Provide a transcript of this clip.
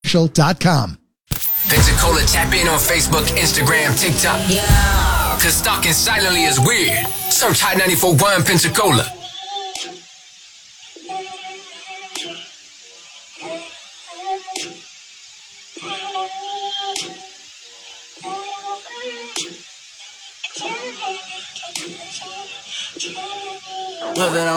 Official.com. Pensacola, tap in on Facebook, Instagram, TikTok. Yeah. Cause stalking silently is weird. Search Hot 94.1 Pensacola. Well, then